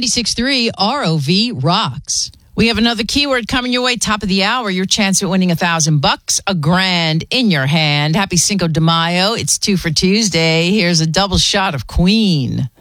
96.3 ROV rocks. We have another keyword coming your way, top of the hour. Your chance at winning $1,000, $1,000 in your hand. Happy Cinco de Mayo. It's 2 for Tuesday. Here's a double shot of Queen.